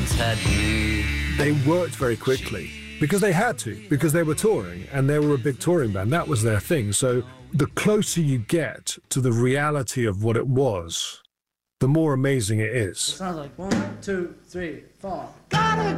once had me. They worked very quickly because they had to, because they were touring and they were a big touring band. That was their thing. So the closer you get to the reality of what it was, the more amazing it is. Sounds like 1, 2, 3, 4.